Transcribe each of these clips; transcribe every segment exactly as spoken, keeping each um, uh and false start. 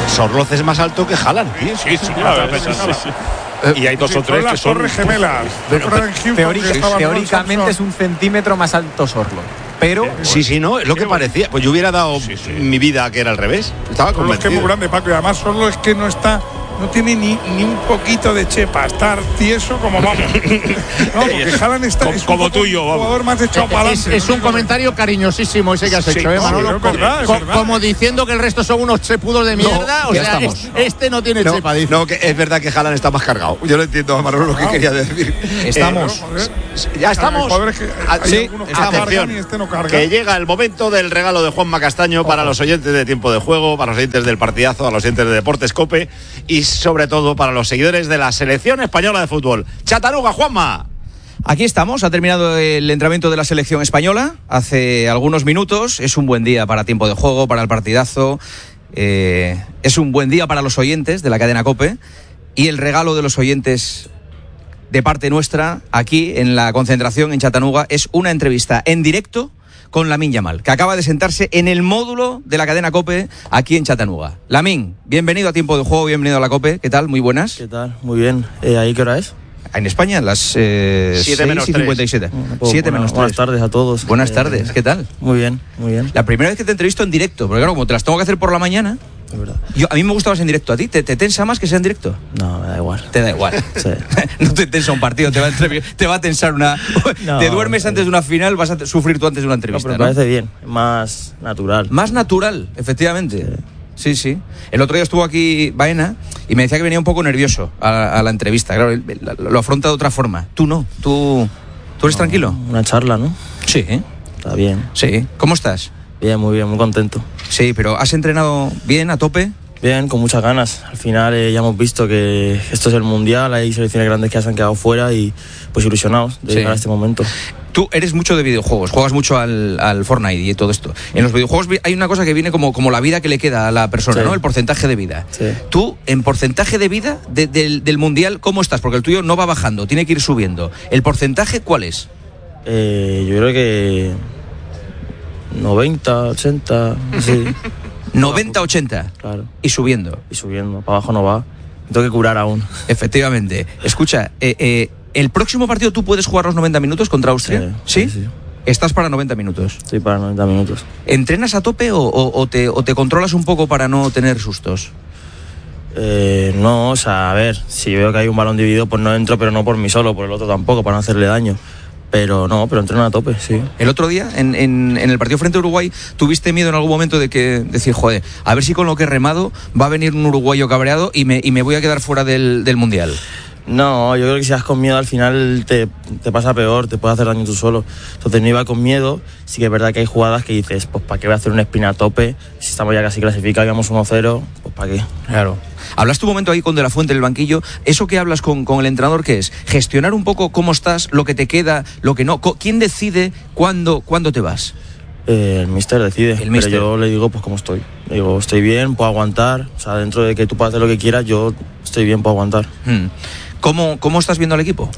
Sorloz es más alto que Haaland, tío. Sí, sí, claro, sí, sí, sí. Y hay dos sí, o tres son que son torres gemelas. Pero, teóric, teóricamente es un centímetro más alto Sorloz. Pero sí, sí, no, es lo que parecía. Pues yo hubiera dado sí, sí. mi vida a que era al revés. Estaba convencido. Es que es muy grande, Paco, y además Sorloz es que no está, no tiene ni, ni un poquito de chepa, estar tieso como vamos. No, porque Haaland está como, es un como tú y yo, vamos. Jugador más echado para adelante. Es, es un comentario cariñosísimo ese que has sí, hecho, ¿eh, Manolo? Sí, es verdad, Co- es verdad. Como diciendo que el resto son unos chepudos de mierda. No, o ya sea, estamos. es, este no tiene no, chepa, dice. No, que es verdad que Haaland está más cargado. Yo lo entiendo a Manolo lo que no. quería decir. Estamos. Eh, ya estamos. Que sí, atención, este no carga. Que llega el momento del regalo de Juanma Castaño para los oyentes de Tiempo de Juego, para los oyentes del Partidazo, a los oyentes de Deportes Cope y sobre todo para los seguidores de la Selección Española de Fútbol. Chatanuga, Juanma. Aquí estamos, ha terminado el entrenamiento de la selección española hace algunos minutos. Es un buen día para Tiempo de Juego, para el Partidazo. Eh, es un buen día para los oyentes de la cadena COPE. Y el regalo de los oyentes de parte nuestra, aquí en la concentración en Chattanooga, es una entrevista en directo con Lamine Yamal, que acaba de sentarse en el módulo de la cadena COPE aquí en Chattanooga. Lamine, bienvenido a Tiempo de Juego, bienvenido a la COPE. ¿Qué tal? Muy buenas. ¿Qué tal? Muy bien. Eh, ¿Ahí qué hora es? En España, las eh, siete menos seis y cincuenta y siete. Pues, siete bueno, menos tres. Buenas tardes a todos. Buenas eh, tardes, ¿qué tal? Muy bien, muy bien. La primera vez que te entrevisto en directo, porque claro, como te las tengo que hacer por la mañana, Es verdad. yo, a mí me gusta más en directo. ¿A ti te, te tensa más que sea en directo? No, me da igual. Te da igual. Sí. No te tensa un partido, te va a, entrev- te va a tensar una... No, te duermes sí. antes de una final, vas a te- sufrir tú antes de una No, entrevista, pero ¿no? me parece bien, más natural. Más natural, efectivamente. Sí, sí. El otro día estuvo aquí Baena y me decía que venía un poco nervioso a, a la entrevista. Claro, él, él, lo afronta de otra forma. Tú no, tú, tú eres No, tranquilo. Una charla, ¿no? Sí, ¿eh? Está bien. Sí. ¿Cómo estás? Bien, muy bien, muy contento. Sí, pero ¿has entrenado bien, a tope? Bien, con muchas ganas. Al final eh, ya hemos visto que esto es el Mundial, hay selecciones grandes que se han quedado fuera y pues ilusionados de Sí. llegar a este momento. Tú eres mucho de videojuegos, juegas mucho al, al Fortnite y todo esto. En los videojuegos hay una cosa que viene como, como la vida que le queda a la persona, Sí. ¿no? El porcentaje de vida. Sí. Tú, en porcentaje de vida de- del, del Mundial, ¿cómo estás? Porque el tuyo no va bajando, tiene que ir subiendo. ¿El porcentaje cuál es? Eh, yo creo que noventa, ochenta, sí, noventa ochenta. claro. Y subiendo. Y subiendo, para abajo no va. Me tengo que curar aún. Efectivamente. Escucha, eh, eh, ¿el próximo partido tú puedes jugar los noventa minutos contra Austria? Sí, sí, sí. Estás para noventa minutos. Estoy para noventa minutos. ¿Entrenas a tope o, o- o te, o te controlas un poco para no tener sustos? Eh, no, o sea, a ver, si veo que hay un balón dividido, pues no entro, pero no por mí solo, por el otro tampoco, para no hacerle daño. Pero no, pero entreno a tope, sí. El otro día, en, en- en el partido frente a Uruguay, ¿tuviste miedo en algún momento de que decir, joder, a ver si con lo que he remado va a venir un uruguayo cabreado y me, y me voy a quedar fuera del, del Mundial? No, yo creo que si vas con miedo al final te, te pasa peor, te puede hacer daño tú solo. Entonces no iba con miedo, sí que es verdad que hay jugadas que dices, pues ¿para qué voy a hacer una espina a tope? Si estamos ya casi clasificados, íbamos uno cero, pues ¿para qué? Claro. Hablaste un momento ahí con De La Fuente en el banquillo. ¿Eso que hablas con, con el entrenador qué es? Gestionar un poco cómo estás, lo que te queda, lo que no. Co- ¿Quién decide cuándo, cuándo te vas? Eh, el míster decide, El míster. pero yo le digo pues cómo estoy. Le digo, estoy bien, puedo aguantar, o sea, dentro de que tú puedas hacer lo que quieras, yo estoy bien, puedo aguantar. Hmm. ¿Cómo, ¿Cómo estás viendo al equipo?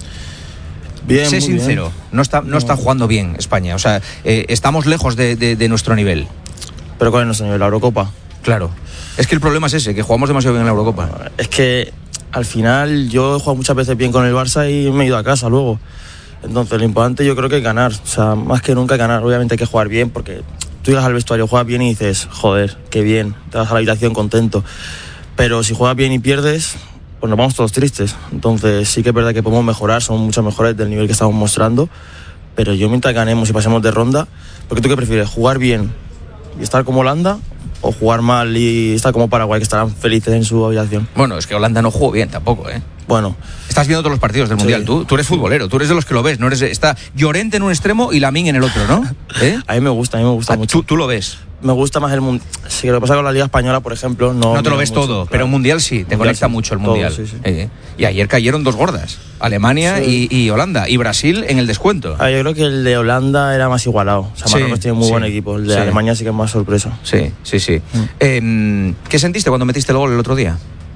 Bien, sé muy sincero, bien. no está, no, No. está jugando bien España. O sea, eh, estamos lejos de, de- de nuestro nivel. Pero ¿cuál es nuestro nivel? ¿La Eurocopa? Claro. Es que el problema es ese, que jugamos demasiado bien en la Eurocopa. Es que al final yo he jugado muchas veces bien con el Barça y me he ido a casa luego. Entonces lo importante yo creo que es ganar, o sea, más que nunca ganar. Obviamente hay que jugar bien porque tú llegas al vestuario, juegas bien y dices, joder, qué bien, te vas a la habitación contento. Pero si juegas bien y pierdes, pues nos vamos todos tristes. Entonces sí que es verdad que podemos mejorar, somos mucho mejores del nivel que estamos mostrando. Pero yo mientras ganemos y pasemos de ronda, porque tú qué prefieres, jugar bien y estar como Holanda o jugar mal y estar como Paraguay, que estarán felices en su habitación. Bueno, es que Holanda no jugó bien tampoco, ¿eh? Bueno, Estás viendo todos los partidos del Sí. Mundial. Tú, tú eres futbolero, tú eres de los que lo ves. No eres, está Llorente en un extremo y Lamine en el otro, ¿no? ¿Eh? a mí me gusta, a mí me gusta Ah, mucho. tú, tú lo ves. Me gusta más el Mundial. Sí, lo que pasa con la Liga Española, por ejemplo, no... No te lo miro ves mucho, todo, claro. pero Mundial sí, te Mundial conecta sí, mucho el todo, Mundial. sí, sí. Eh, y ayer cayeron dos gordas, Alemania Sí. y, y Holanda, y Brasil en el descuento. Ah, yo creo que el de Holanda era más igualado. O sea, Sí, Marruecos tiene muy sí, buen equipo. El de sí. Alemania sí que es más sorpresa. Sí, sí, sí. Mm. Eh, ¿Qué sentiste cuando metiste el gol el otro día?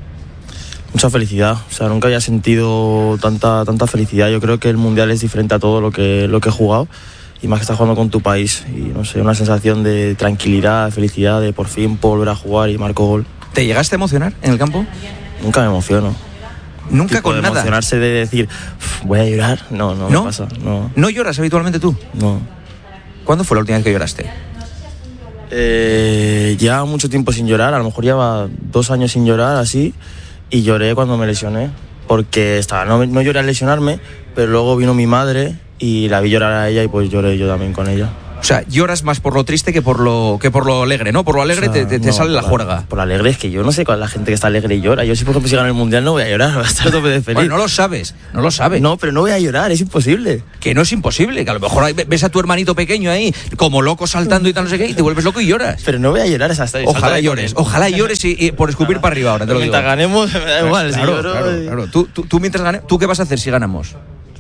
Mucha felicidad. O sea, nunca había sentido tanta, tanta felicidad. Yo creo que el Mundial es diferente a todo lo que, lo que he jugado. Y más que estás jugando con tu país. Y no sé, una sensación de tranquilidad, de felicidad, de por fin volver a jugar y marco gol. ¿Te llegaste a emocionar en el campo? Nunca me emociono. Nunca Tipo con de nada. Emocionarse de decir, voy a llorar, no, no, ¿No? me pasa. No, ¿No lloras habitualmente tú? no. ¿Cuándo fue la última vez que lloraste? Eh, llevaba mucho tiempo sin llorar, a lo mejor llevaba dos años sin llorar así, y lloré cuando me lesioné, porque estaba, no, no lloré al lesionarme, pero luego vino mi madre y la vi llorar a ella y pues lloré yo también con ella. O sea, lloras más por lo triste que por lo que por lo alegre, ¿no? Por lo alegre O sea, te, te, te no, sale la por juerga. Por lo alegre es que yo no sé cuál es la gente que está alegre y llora. Yo si por ejemplo si gano el mundial no voy a llorar, voy a estar a tope de feliz. Bueno, no lo sabes, no lo sabes. No, pero no voy a llorar, es imposible. Que no es imposible, que a lo mejor hay- ves a tu hermanito pequeño ahí como loco saltando y tal no sé qué y te vuelves loco y lloras. Pero no voy a llorar esa Ojalá llores, ojalá llores y, y por escupir para arriba ahora, te lo digo. Mientras ganemos me da igual, si Claro, lloro, claro, y- claro. Tú, tú, tú mientras ganes, ¿tú qué vas a hacer si ganamos?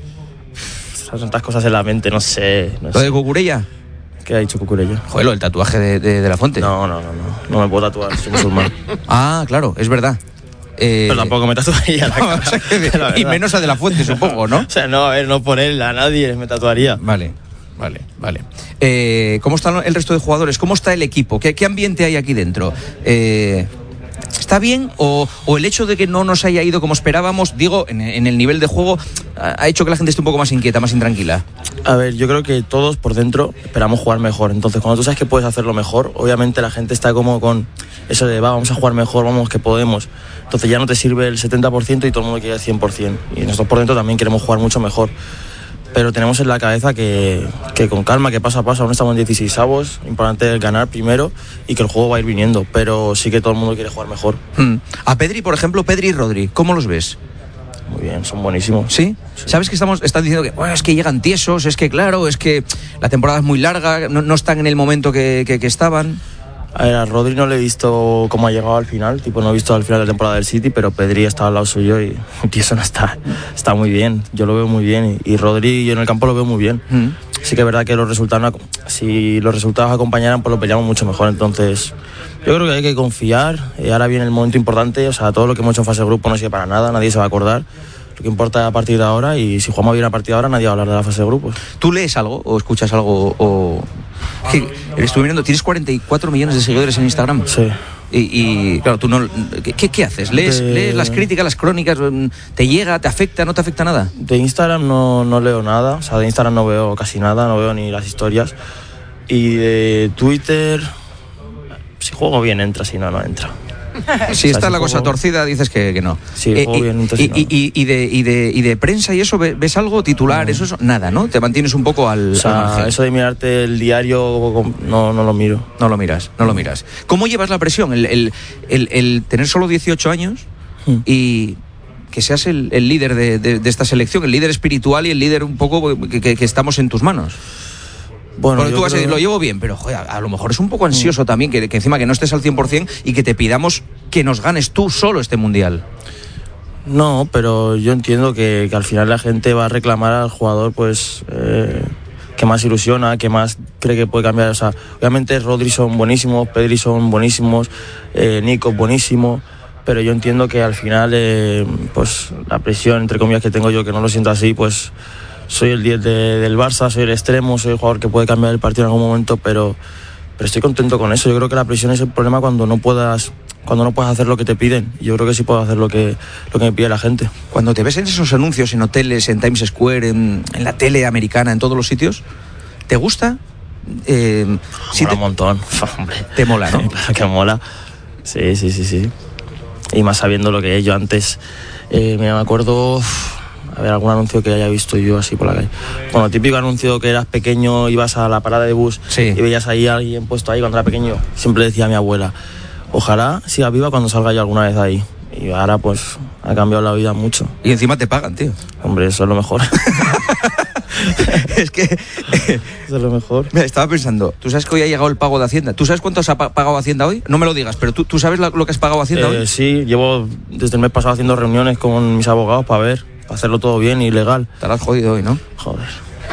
Son tantas cosas en la mente, no sé. No ¿Lo de sé. Cucurella? ¿Qué ha dicho Cucurella? Joder, lo del tatuaje de, de, de la Fuente. No, no, no, no. No me puedo tatuar, soy musulmán. Ah, claro, es verdad. Eh, Pero tampoco me tatuaría la cara. o sea, que- la verdad. y menos a de la Fuente, supongo, ¿no? O sea, no, a ver, no por él, a nadie me tatuaría. Vale, vale, vale. Eh, ¿Cómo están el resto de jugadores? ¿Cómo está el equipo? ¿Qué, qué ambiente hay aquí dentro? Eh, ¿Está bien? O, ¿O el hecho de que no nos haya ido como esperábamos, digo, en, en el nivel de juego, ha ha hecho que la gente esté un poco más inquieta, más intranquila? A ver, yo creo que todos por dentro esperamos jugar mejor. Entonces, cuando tú sabes que puedes hacerlo mejor, obviamente la gente está como con eso de, va, vamos a jugar mejor, vamos, que podemos. Entonces ya no te sirve el setenta por ciento y todo el mundo quiere el cien por ciento. Y nosotros por dentro también queremos jugar mucho mejor. Pero tenemos en la cabeza que, que con calma, que paso a paso, aún estamos en dieciseisavos, importante es ganar primero y que el juego va a ir viniendo. Pero sí que todo el mundo quiere jugar mejor. Hmm. A Pedri, por ejemplo, Pedri y Rodri, ¿cómo los ves? Muy bien, son buenísimos. ¿Sí? ¿Sabes que estamos, están diciendo que bueno, es que llegan tiesos, es que claro, es que la temporada es muy larga, no, no están en el momento que, que, que estaban? A ver, a Rodri no le he visto cómo ha llegado al final, tipo no he visto al final de la temporada del City, pero Pedri está al lado suyo y tío, eso no está, está muy bien, yo lo veo muy bien y, y Rodri yo en el campo lo veo muy bien. Mm. Sí que es verdad que los resultados, no- si los resultados acompañaran, pues lo peleamos mucho mejor, entonces yo creo que hay que confiar, y ahora viene el momento importante, o sea, todo lo que hemos hecho en fase de grupo no sirve para nada, nadie se va a acordar. Lo que importa es a partir de ahora y si jugamos bien a partir de ahora nadie va a hablar de la fase de grupos. ¿Tú lees algo o escuchas algo o...? Que estuve mirando, tienes cuarenta y cuatro millones de seguidores en Instagram. Sí. Y, y, claro, tú no... ¿Qué, qué haces? ¿Lees, De- ¿Lees las críticas, las crónicas? ¿Te llega, te afecta, no te afecta nada? De Instagram no, no leo nada, o sea, de Instagram no veo casi nada, no veo ni las historias. Y de Twitter, si juego bien entra, si no, no entra. Si está si la juego- cosa torcida, dices que, que no. Sí, Eh, juego y, bien, entonces y, no. y- y de, y, de, ¿Y de prensa y eso? ¿Ves ves algo? ¿Titular? Eso, eso, nada, ¿no? Te mantienes un poco al, O al sea, margen. eso de mirarte el diario, no, no lo miro. No lo miras, no lo miras. ¿Cómo llevas la presión? El, el- el- el tener solo dieciocho años Hmm. y que seas el, el líder de, de- de esta selección, el líder espiritual y el líder un poco que, que- que estamos en tus manos. Bueno, Porque yo tú vas a decir, creo- lo llevo bien, pero joder, a lo mejor es un poco ansioso también que, que encima que no estés al cien por ciento y que te pidamos que nos ganes tú solo este mundial. No, pero yo entiendo que, que al final la gente va a reclamar al jugador, pues, eh, que más ilusiona, que más cree que puede cambiar. O sea, obviamente Rodri son buenísimos, Pedri son buenísimos, eh, Nico buenísimo, pero yo entiendo que al final, eh, pues, la presión, entre comillas, que tengo yo, que no lo siento así, pues, soy el diez de- del Barça, soy el extremo, soy el jugador que puede cambiar el partido en algún momento, pero, pero estoy contento con eso. Yo creo que la presión es el problema cuando no puedas, cuando no puedes hacer lo que te piden. Yo creo que sí puedo hacer lo que, lo que me pide la gente. Cuando te ves en esos anuncios, en hoteles, en Times Square, en, en la tele americana, en todos los sitios, ¿te gusta? Eh, sí Mola te, un montón. Hombre. te mola, ¿no? Claro que mola. Sí, sí, sí, sí. Y más sabiendo lo que es. Yo antes, eh, me acuerdo, uf, a ver, algún anuncio que haya visto yo así por la calle. Bueno, típico anuncio que eras pequeño, ibas a la parada de bus Sí. y veías ahí a alguien puesto ahí cuando era pequeño. Siempre decía mi abuela, ojalá siga viva cuando salga yo alguna vez ahí. Y ahora pues ha cambiado la vida mucho. Y encima te pagan, tío. Hombre, eso es lo mejor. Es que Eso es lo mejor. mira, estaba pensando, ¿tú sabes que hoy ha llegado el pago de Hacienda? ¿Tú sabes cuánto has pa- pagado Hacienda hoy? No me lo digas, pero ¿tú, tú sabes la- lo que has pagado Hacienda Eh, hoy? sí, llevo desde el mes pasado haciendo reuniones con mis abogados para ver, para hacerlo todo bien y legal. Te la has jodido hoy, ¿no? Joder.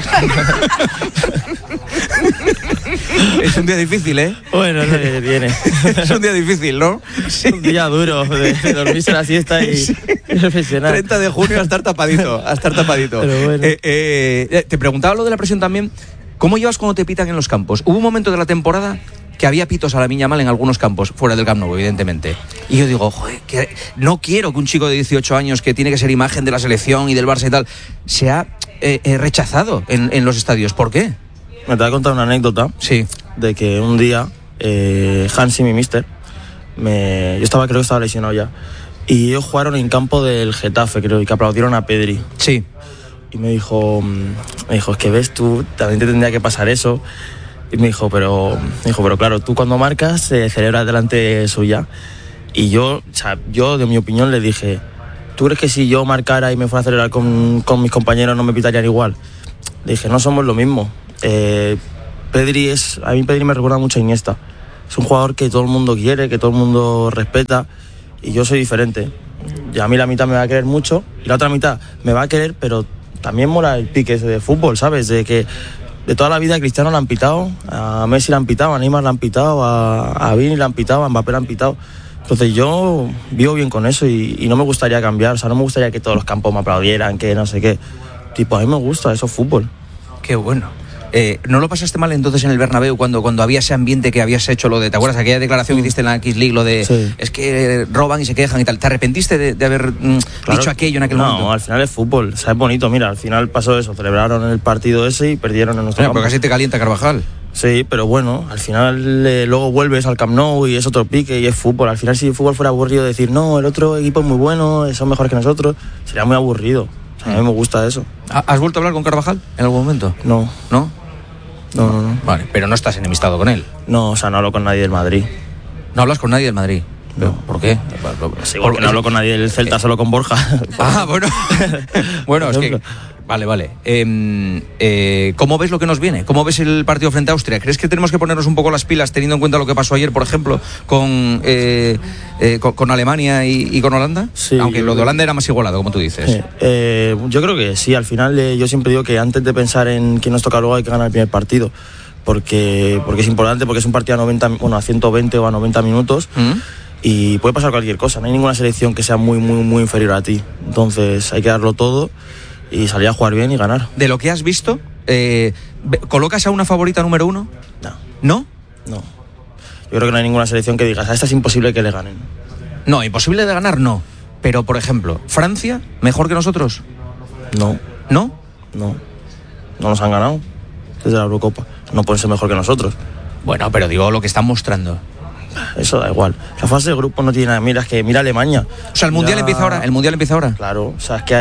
Es un día difícil, ¿eh? Bueno, no le viene. Es un día difícil, ¿no? Sí. Un día duro de, de dormirse la siesta y, Sí. y reflexionar. treinta de junio a estar tapadito, a estar tapadito. Pero bueno. Eh, eh, te preguntaba lo de la presión también. ¿Cómo llevas cuando te pitan en los campos? ¿Hubo un momento de la temporada que había pitos a la miña mal en algunos campos, fuera del Camp Nou, evidentemente. Y yo digo, joder, que no quiero que un chico de dieciocho años que tiene que ser imagen de la selección y del Barça y tal, sea eh, eh, rechazado en, en los estadios. ¿Por qué? Me te voy a contar una anécdota. Sí. De que un día, eh, Hansi, mi mister, me, yo estaba, creo que estaba lesionado ya, y ellos jugaron en campo del Getafe, creo, y que aplaudieron a Pedri. Sí. Y me dijo, me dijo, es que ves, tú también te tendría que pasar eso. Y me dijo, pero, me dijo, pero claro, tú cuando marcas se eh, celebras delante suya. Y yo, o sea, yo de mi opinión le dije, ¿tú crees que si yo marcara y me fuera a celebrar con, con mis compañeros no me pitarían igual? Le dije, no somos lo mismo. Eh, Pedri es, a mí Pedri me recuerda mucho a Iniesta. Es un jugador que todo el mundo quiere, que todo el mundo respeta, y yo soy diferente. Y a mí la mitad me va a querer mucho y la otra mitad me va a querer, pero también mola el pique ese de fútbol, ¿sabes? De que de toda la vida a Cristiano le han pitado, a Messi le han pitado, a Neymar le han pitado, a, a Vini le han pitado, a Mbappé le han pitado. Entonces yo vivo bien con eso y, y no me gustaría cambiar, o sea, no me gustaría que todos los campos me aplaudieran, que no sé qué. Tipo, a mí me gusta, eso es fútbol. Qué bueno. Eh, ¿No lo pasaste mal entonces en el Bernabéu cuando, cuando había ese ambiente que habías hecho lo de, ¿te acuerdas? Aquella declaración que hiciste en la X League, lo de, sí. Es que roban y se quejan y tal. ¿Te arrepentiste de, de haber mm, claro, dicho aquello en aquel no, momento? No, al final es fútbol, o sea, es bonito, mira, al final pasó eso, celebraron el partido ese y perdieron en nuestro Mira, campo. pero casi te calienta Carvajal. Sí, pero bueno, al final eh, luego vuelves al Camp Nou y es otro pique y es fútbol. Al final si el fútbol fuera aburrido decir, no, el otro equipo es muy bueno, son mejores que nosotros, sería muy aburrido. O sea, a mí me gusta eso. ¿Has vuelto a hablar con Carvajal en algún momento? No. ¿No? No, no, no. Vale, pero no estás enemistado con él. No, o sea, no hablo con nadie del Madrid. ¿No hablas con nadie del Madrid? No. ¿Por qué? Es igual que no hablo con nadie del Celta, solo con Borja. Ah, bueno. Bueno, es que... Vale, vale. Eh, eh, ¿Cómo ves lo que nos viene? ¿Cómo ves el partido frente a Austria? ¿Crees que tenemos que ponernos un poco las pilas teniendo en cuenta lo que pasó ayer, por ejemplo, con, eh, eh, con, con Alemania y, y con Holanda? Sí. Aunque lo de Holanda era más igualado, como tú dices. Eh, eh, yo creo que sí, al final eh, yo siempre digo que antes de pensar en quién nos toca luego hay que ganar el primer partido. Porque, porque es importante, porque es un partido a noventa, bueno, a ciento veinte o a noventa minutos. ¿Mm? Y puede pasar cualquier cosa, no hay ninguna selección que sea muy, muy, muy inferior a ti. Entonces hay que darlo todo y salir a jugar bien y ganar. De lo que has visto, eh, ¿colocas a una favorita número uno? No. ¿No? No. Yo creo que no hay ninguna selección que digas, a esta es imposible que le ganen. No, imposible de ganar no. Pero, por ejemplo, ¿Francia mejor que nosotros? No. ¿No? No. No nos han ganado desde la Eurocopa. No pueden ser mejor que nosotros. Bueno, pero digo lo que están mostrando. Eso da igual. La fase de grupo no tiene nada. Mira, es que mira Alemania. O sea, el Mundial ya... empieza ahora. El Mundial empieza ahora. Claro. O sea, es que